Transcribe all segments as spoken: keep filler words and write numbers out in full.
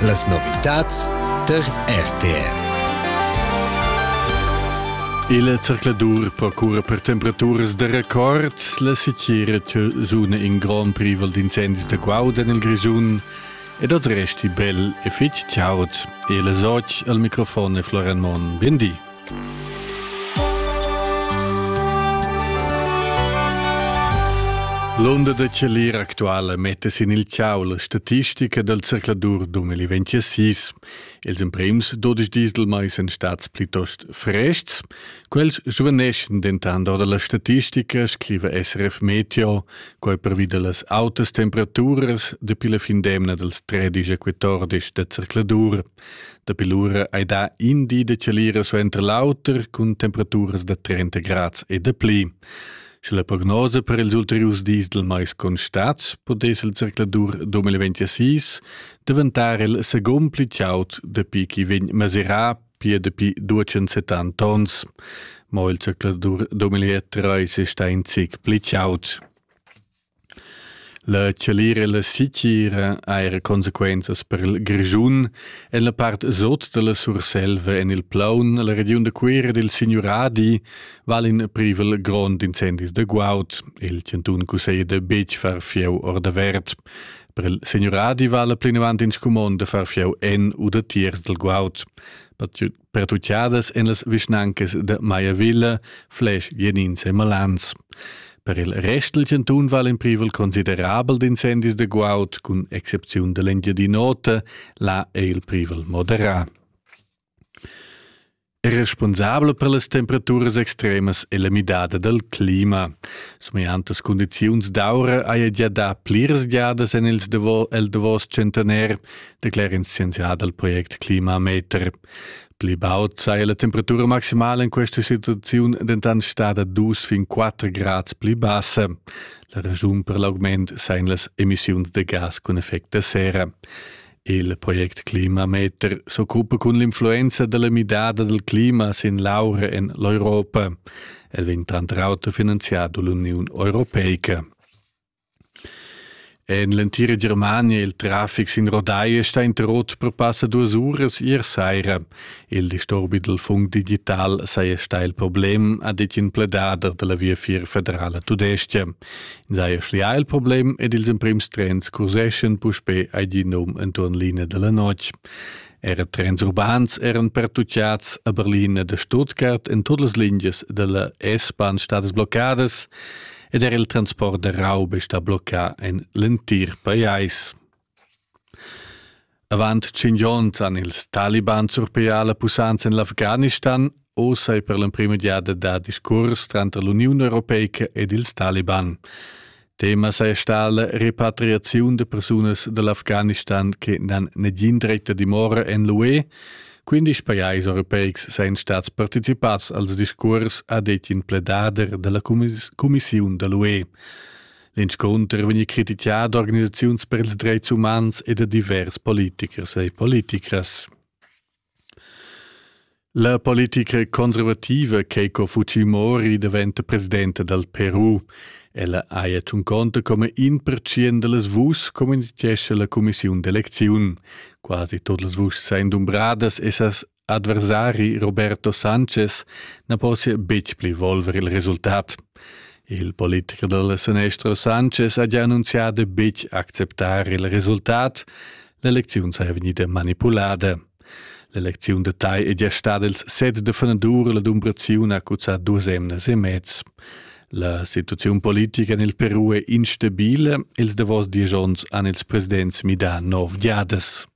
las novitats der R T R. Il cercladur procura per temperaturas de record, la sicchiera che giuna in gran privel d'incendis de guauda nel Grigiun ed ad resti bel e fit ciaud e la soc al microfono Florian Mon. Bendi. L'onda de celir actuale mettesi nel ciao la statistica del cercladur duemilaventisei. Els emprems dodici dis del mais en stats plitost frests. Quels giovanescen dentando della statistica, scrive S R F Meteo, coi previde las altas temperaturas depi la fin demna dels tredici e quattordici de cercladur. Da pilura ai da indi de celira suenter lauter con temperaturas de trenta grads e de pli. Se la prognose per els ulterius dis del mais constats podes il cercladur duemilaventisei diventar il segon pli ciaut depi chi vegn mesurà pia depi duecentosettanta tons. Ma il cercladur duemilatredici sta in zic pli ciaut. La celira e la sicchiera ha consequenze per il Grigiun e la part sot della Surselva e il Plaun, la regione de Quera del Signoradi, val in privel grand incendis de guaud, il centun cusei de bec far fieu or de verd. Per il Signoradi val la plinavant in scumon de far fieu en u de tiers del guaud. Per tucciadas en las visnanques de Maiavilla, Flesch, Jenins e Malans. Per il rest del centun val in privel considerabel d'incendis de guaud, con excepziun de l'Engia di Nota, là e il privel moderà. È responsabile per le temperaturas extremas e la midada del clima. Smiantas condiziuns d'aura ha già da pliras giadas en il devo, el devos centenaire, declara in scienziata del project Climameter. Pli baut sei la temperatura maximale in questa situazione dentan stada due fin quattro gradi pli bassa. La ragione per l'augment sei le emissioni de gas con effetto de serra. Il project Climameter s'occupa con l'influenza della midada del clima sin l'aura in l'Europa. El vien tantrauta finanziato l'Unione Europeica. En l'entira Germania il traffic in rodaia sta interrotto per passa due ore ieri sera. Il disturbi del funk digital sei sta il problem ad in pledader della via vier federale tudestia. In sei schlia il problem ed ils imprims trends curseschen puspe ai di nom intorn linea della noc. Era trens urbans eran pertucciats a Berlin e de Stuttgart in tutte le linee della S-Bahn stadas bloccades ed era il transport de raube sta blocca en l'entir paiais. Avant cingions an ils Taliban surpea la pusanza in l'Afghanistan, o sei per l'imprimediata da discurs tra l'Unione Europeica ed ils Taliban. Tema sei sta la repatriazione de personas dell'Afghanistan che nan negin dretta dimora en l'U E, quindici paesi europei seien stati partecipati al discorso ad in pledader della Commissione dell'U E. L'incontro venne criticato da organizzazioni per i diritti umani e da diversi politici e politicas. La politica conservativa Keiko Fujimori diventa presidente del Perù. Ella ha un conto come un per cento delle vus come dice la commissione d'elezione. Quasi tutte le vus sono dumbrades e ses adversari Roberto Sanchez non possono più volvere il risultato. Il politico del Senestro Sanchez ha già annunciato di accettare il risultato. L'elezione è venuta manipolata. L'elezione de Tai è già stata il sette di fanadur, la dumbrazione ha cucciato due semnas e mezzo. La situazione politica nel Perù è instabile e ils davos diejons han ils presidents midà nov giadas.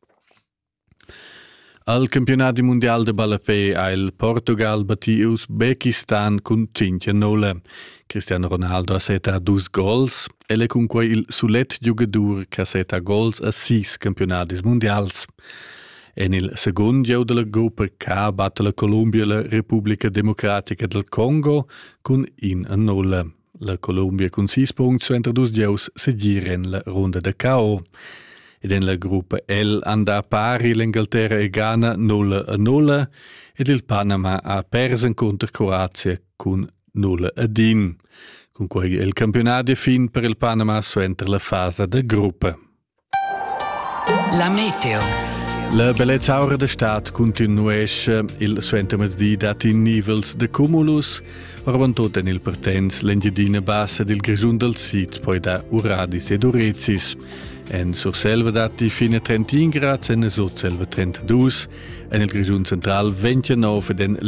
Al campionato mondiale de ballapè ha il Portugal batì Uzbekistan con cinque a nolla. Cristiano Ronaldo ha setta due gols e le con quei il sulet giugadur che ha setta gols a sei campionati mondiali. E nel secondo gioco della Gruppa K batte la Colombia la Repubblica Democratica del Congo con un a nolla. La Colombia con sei punti su entre due giochi si gira in la ronda da K O. Ed in la Gruppa L andà a pari l'Inghilterra e Ghana nolla a nolla ed il Panama ha perso contro Croazia con nolla a din. Con cui il campionato è fin per il Panama su entre la fase da Gruppa. La meteo. La bellezza aura da stat continuesce il suentamazdi dat in nivels de cumulus, orvantot en il pertens l'engedina bassa del grigiun del sit, poi da uradis ed urezis. En sur selva dati fine trentin grads, en sot selva trentadue, en il grigiun central ventinove ed en